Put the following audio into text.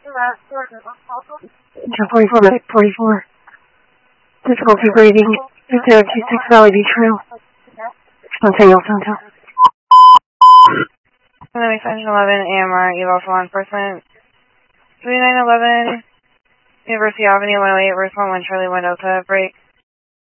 1044, 44. Difficulty breathing. 2026 Valley Beach Trail. Centennial Downtown. Dynamic Engine 11, AMR, Eval for law enforcement. 3911, University Avenue, 108, Route 11, Charlie 1 Delta, break.